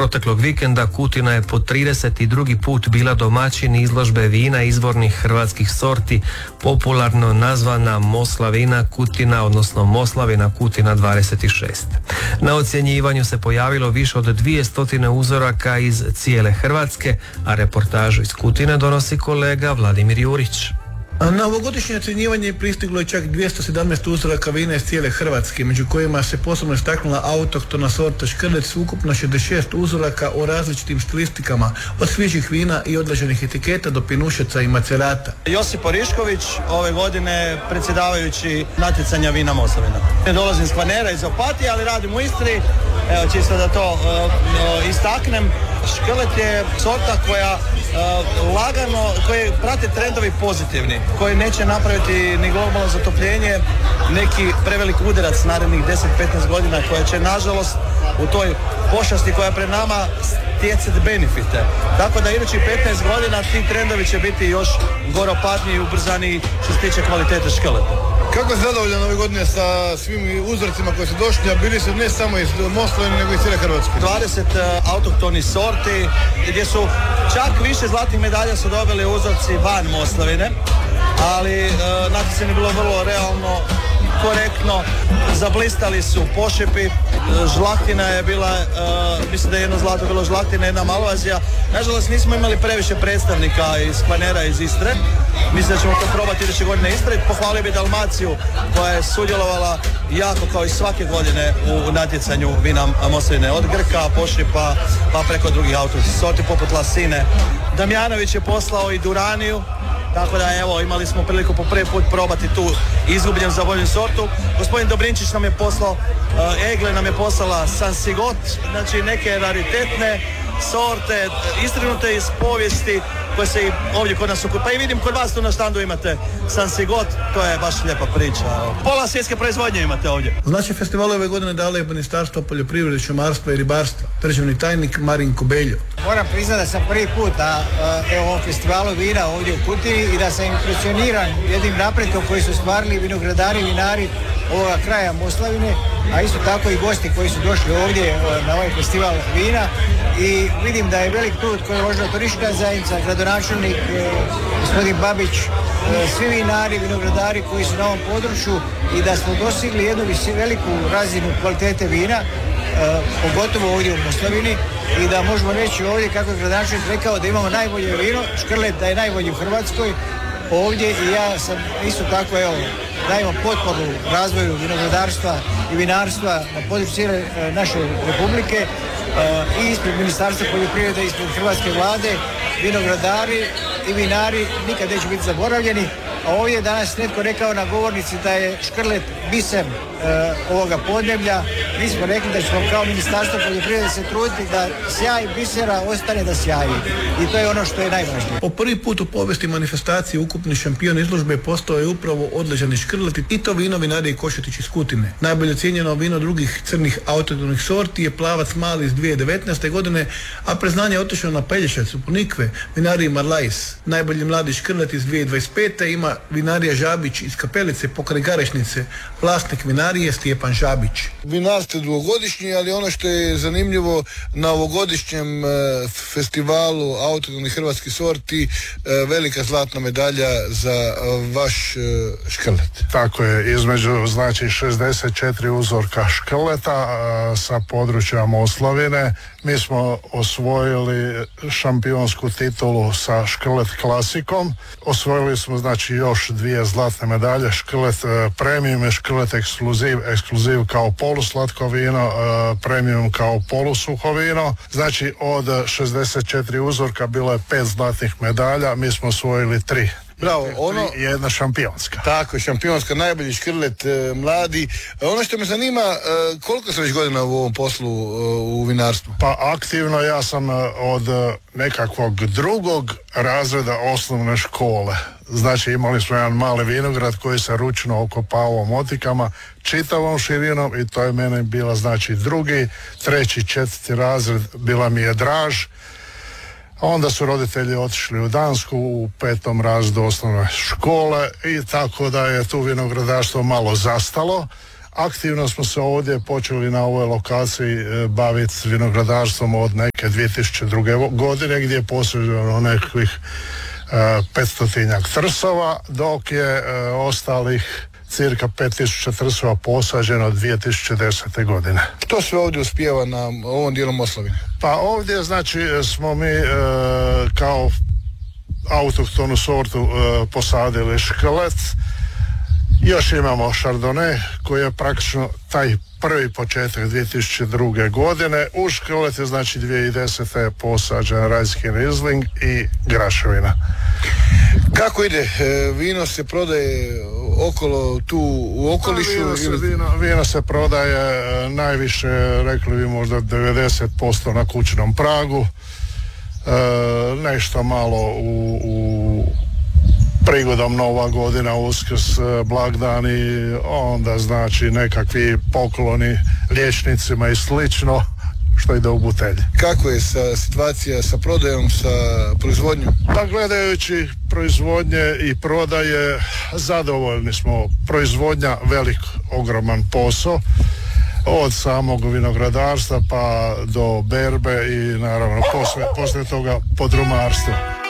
Proteklog vikenda Kutina je po 32. put bila domaćin izložbe vina izvornih hrvatskih sorti, popularno nazvana Moslavina Kutina, odnosno Moslavina Kutina 26. Na ocjenjivanju se pojavilo više od 200 uzoraka iz cijele Hrvatske, a reportažu iz Kutine donosi kolega Vladimir Jurić. Na ovogodišnje ocjenjivanje pristiglo je čak 217 uzoraka vina iz cijele Hrvatske, među kojima se posebno istaknula autohtona sorta Škrlec, ukupno 66 uzoraka o različitim stilistikama, od svježih vina i odleženih etiketa do pinušaca i macerata. Josip Orišković, ove godine predsjedavajući natjecanja vina Moslavina. Ne dolazim iz Kvarnera, iz Opatije, ali radim u Istri, evo čisto da to istaknem. Škrlet je sorta koja koji prate trendovi pozitivni, koji neće napraviti ni globalno zatopljenje, neki prevelik udarac narednih 10-15 godina, koja će nažalost u toj pošasti koja je pred nama stjecati benefite. Tako da idućih 15 godina ti trendovi će biti još goropatniji i ubrzani što se tiče kvalitete škrleta. Kako je zadovoljan ove godine sa svim uzorcima koji su došli, a bili su ne samo iz Moslavine nego iz cijele Hrvatske? 20 autohtonih sorti, gdje su čak više zlatnih medalja su dobili uzorci van Moslavine, ali natjecanje je bilo vrlo realno, korektno, zablistali su pošepi, žlahtina je bila, mislim da je jedno zlato bilo žlahtina, jedna malvazija. Nažalost nismo imali previše predstavnika iz Kvarnera, iz Istre. Mislim da ćemo to probati iduće godine ispraviti. Pohvalio bi Dalmaciju koja je sudjelovala jako kao i svake godine u natjecanju vina Moslavine, od Grka, Pošepa, pa preko drugih autorskih sorti poput Lasine. Damjanović je poslao i Duraniju, tako da evo imali smo priliku po prvi put probati tu izgubljenu zaboravljenu sortu. Gospodin Dobrinčić nam je poslao, Egle nam je poslala Sansigot, znači neke raritetne sorte, istrgnute iz povijesti koje se i ovdje kod nas pa i vidim kod vas tu na štandu imate Sansigot, to je baš lijepa priča. Pola svjetske proizvodnje imate ovdje. Znači festivalu ove godine dalo je Ministarstvo poljoprivrede, šumarstva i ribarstva, državni tajnik Marin Kobeljo. Moram priznati da sam prvi put na ovom festivalu vina ovdje u Kutini i da sam impresioniran jednim napretkom koji su stvarili vinogradari, vinari ovoga kraja Moslavine, a isto tako i gosti koji su došli ovdje na ovaj festival vina, i vidim da je velik trud koji je uložila turistička zajednica, gradonačelnik, gospodin Babić, svi vinari, vinogradari koji su na ovom području, i da smo dostigli jednu veliku razinu kvalitete vina, pogotovo ovdje u Moslavini, i da možemo reći ovdje, kako je gradonačelnik rekao, da imamo najbolje vino, Škrlet da je najbolji u Hrvatskoj ovdje, i ja sam isto tako, evo, dajemo potporu razvoju vinogradarstva i vinarstva na području cijele naše republike, i ispred Ministarstva poljoprivrede, ispred Hrvatske vlade. Vinogradari i vinari nikad neće biti zaboravljeni, a ovdje je danas netko rekao na govornici da je Škrlet biser ovoga podneblja. Mi smo rekli da ćemo kao Ministarstvo poljoprivrede se truditi da sjaj bisera ostane da sjaji, i to je ono što je najvažnije. Po prvi put u povijesti manifestacije ukupni šampion izložbe postao je upravo odležani Škrlet, i to vino vinari i Košutić iz Kutine. Najbolje cijenjeno vino drugih crnih autohtonih sorti je Plavac Mali iz 2019. godine, a priznanje je otišlo na Pelješac u Ponikve, vinariji Marlais. Najbolji mladi Škrlet iz 2025. ima vinarija Žabić iz Kapelice pokraj Garešnice, vlasnik vinarije Stjepan Žabić. Vinar ste dugogodišnji, ali ono što je zanimljivo na ovogodišnjem festivalu autohtonih hrvatskih sorti, velika zlatna medalja za vaš Škrlet. Tako je, između znači 64 uzorka škrleta sa područja Moslavine. Mi smo osvojili šampionsku titulu sa Škrlet klasikom. Osvojili smo znači još 2 zlatne medalje, Škrlet premium i Škrlet ekskluziv kao poluslatko vino, premium kao polusuho vino. Znači od 64 uzorka bilo je 5 zlatnih medalja, mi smo osvojili 3. Bravo, jedna šampionska. Tako, šampionska, najbolji Škrlet, mladi. Ono što me zanima, koliko ste već godina u ovom poslu u vinarstvu? Pa aktivno ja sam od nekakvog drugog razreda osnovne škole. Znači imali smo jedan mali vinograd koji se ručno okopavao motikama čitavom širinom, i to je meni bila znači 2., 3., 4. razred, bila mi je draž. Onda su roditelji otišli u Dansku u 5. razredu osnovne škole, i tako da je tu vinogradarstvo malo zastalo, Aktivno smo se ovdje počeli na ovoj lokaciji baviti vinogradarstvom od neke 2002. godine gdje je posađeno nekakvih 500-tinjak trsova, dok je ostalih cirka 5000 trsova posađeno 2010. godine. Što sve ovdje uspijeva na ovom dijelu Moslavine? Pa ovdje znači smo mi kao autohtonu sortu posadili škrlet. Još imamo Chardonnay koji je praktično taj prvi početak 2002. godine. U škrlet je znači 2010. posađen rajski Riesling i graševina. Kako ide? Vino se prodaje okolo tu u okolišu? Vino se prodaje najviše, rekli bi možda 90% na kućnom pragu, nešto malo u prigodom Nova godina, Uskrs, blagdani, onda znači nekakvi pokloni liječnicima i slično što ide u butelji. Kako je situacija sa prodajom, sa proizvodnjom? Pa gledajući proizvodnje i prodaje, zadovoljni smo. Proizvodnja velik, ogroman posao, od samog vinogradarstva pa do berbe i naravno poslije toga podrumarstva.